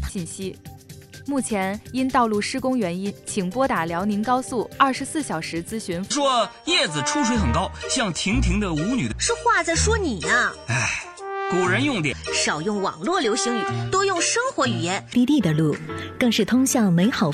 信息。目前因道路施工原因，请拨打辽宁高速24小时咨询。 说叶子出水很高，像亭亭的舞女的， 是话在说你呢。 唉，古人用典， 少用网络流行语，多用生活语言。 滴滴的路，更是通向美好